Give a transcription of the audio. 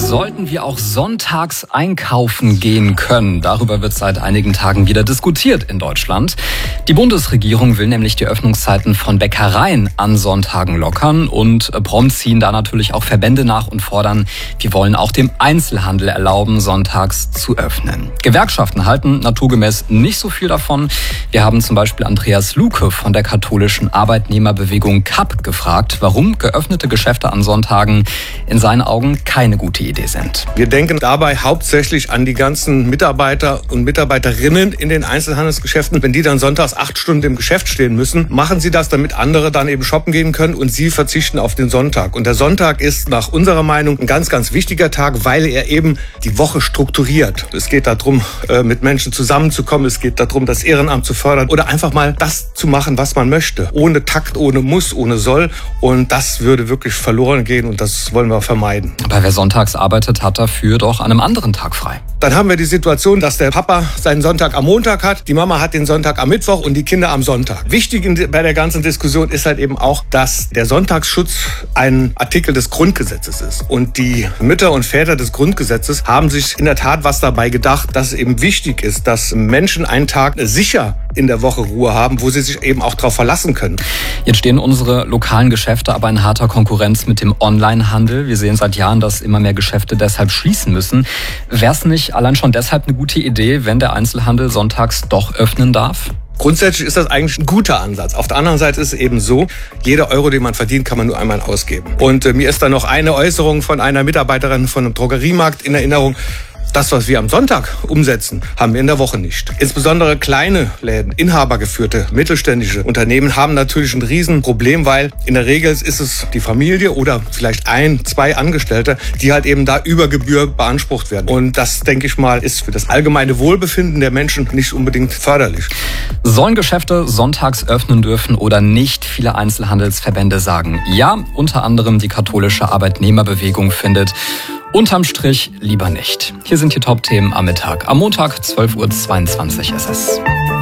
Sollten wir auch sonntags einkaufen gehen können? Darüber wird seit einigen Tagen wieder diskutiert in Deutschland. Die Bundesregierung will nämlich die Öffnungszeiten von Bäckereien an Sonntagen lockern und prompt ziehen da natürlich auch Verbände nach und fordern, wir wollen auch dem Einzelhandel erlauben, sonntags zu öffnen. Gewerkschaften halten naturgemäß nicht so viel davon. Wir haben zum Beispiel Andreas Luke von der katholischen Arbeitnehmerbewegung CAP gefragt, warum geöffnete Geschäfte an Sonntagen in seinen Augen keine gute Idee sind. Wir denken dabei hauptsächlich an die ganzen Mitarbeiter und Mitarbeiterinnen in den Einzelhandelsgeschäften. Wenn die dann sonntags 8 Stunden im Geschäft stehen müssen, machen sie das, damit andere dann eben shoppen gehen können und sie verzichten auf den Sonntag. Und der Sonntag ist nach unserer Meinung ein ganz, ganz wichtiger Tag, weil er eben die Woche strukturiert. Es geht darum, mit Menschen zusammenzukommen. Es geht darum, das Ehrenamt zu fördern oder einfach mal das zu machen, was man möchte. Ohne Takt, ohne Muss, ohne Soll. Und das würde wirklich verloren gehen und das wollen wir vermeiden. Aber wer sonntags arbeitet, hat dafür doch an einem anderen Tag frei. Dann haben wir die Situation, dass der Papa seinen Sonntag am Montag hat, die Mama hat den Sonntag am Mittwoch und die Kinder am Sonntag. Wichtig bei der ganzen Diskussion ist halt eben auch, dass der Sonntagsschutz ein Artikel des Grundgesetzes ist. Und die Mütter und Väter des Grundgesetzes haben sich in der Tat was dabei gedacht, dass es eben wichtig ist, dass Menschen einen Tag sicher in der Woche Ruhe haben, wo sie sich eben auch darauf verlassen können. Jetzt stehen unsere lokalen Geschäfte aber in harter Konkurrenz mit dem Onlinehandel. Wir sehen seit Jahren, dass immer mehr Geschäfte deshalb schließen müssen. Wäre es nicht allein schon deshalb eine gute Idee, wenn der Einzelhandel sonntags doch öffnen darf? Grundsätzlich ist das eigentlich ein guter Ansatz. Auf der anderen Seite ist es eben so, jeder Euro, den man verdient, kann man nur einmal ausgeben. Und mir ist da noch eine Äußerung von einer Mitarbeiterin von einem Drogeriemarkt in Erinnerung. Das, was wir am Sonntag umsetzen, haben wir in der Woche nicht. Insbesondere kleine Läden, inhabergeführte, mittelständische Unternehmen haben natürlich ein Riesenproblem, weil in der Regel ist es die Familie oder vielleicht 1, 2 Angestellte, die halt eben da über Gebühr beansprucht werden. Und das, denke ich mal, ist für das allgemeine Wohlbefinden der Menschen nicht unbedingt förderlich. Sollen Geschäfte sonntags öffnen dürfen oder nicht? Viele Einzelhandelsverbände sagen ja. Unter anderem die katholische Arbeitnehmerbewegung findet unterm Strich lieber nicht. Hier sind die Top-Themen am Mittag. Am Montag 12:22 Uhr ist es.